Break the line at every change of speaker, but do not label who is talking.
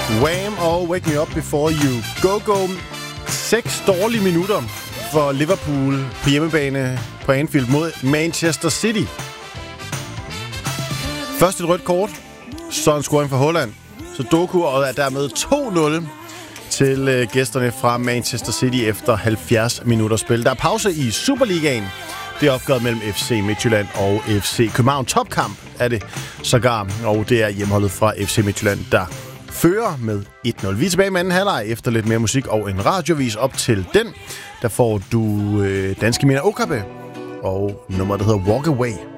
Wham! Og Wake Me Up Before You Go. 6 dårlige minutter for Liverpool på hjemmebane på Anfield mod Manchester City. Først et rødt kort, så en scoring for Holland. Så Doku og er dermed 2-0 til gæsterne fra Manchester City efter 70 minutter spil. Der er pause i Superligaen. Det er opgøret mellem FC Midtjylland og FC København. Topkamp er det sågar, og det er hjemholdet fra FC Midtjylland, der fører med 1-0. Vi er tilbage med anden halvleg efter lidt mere musik og en radiovis. Op til den, der får du Danske Mina Okabe og nummer, der hedder Walk Away.